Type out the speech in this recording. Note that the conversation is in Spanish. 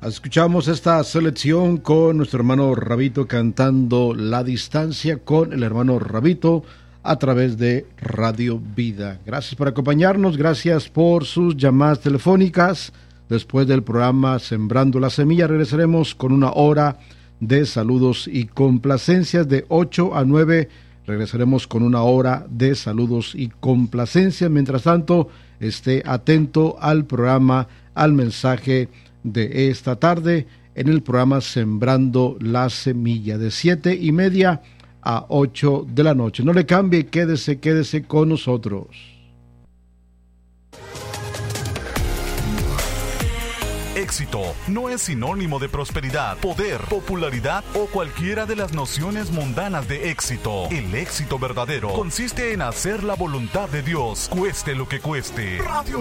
Escuchamos esta selección con nuestro hermano Rabito cantando La Distancia con el hermano Rabito a través de Radio Vida. Gracias por acompañarnos, gracias por sus llamadas telefónicas. Después del programa Sembrando la Semilla regresaremos con una hora de saludos y complacencias de 8 a 9. Regresaremos con una hora de saludos y complacencias. Mientras tanto, esté atento al programa, al mensaje de esta tarde en el programa Sembrando la Semilla de 7:30 a 8 de la noche. No le cambie, quédese con nosotros. Éxito no es sinónimo de prosperidad, poder, popularidad o cualquiera de las nociones mundanas de éxito. El éxito verdadero consiste en hacer la voluntad de Dios, cueste lo que cueste. Radio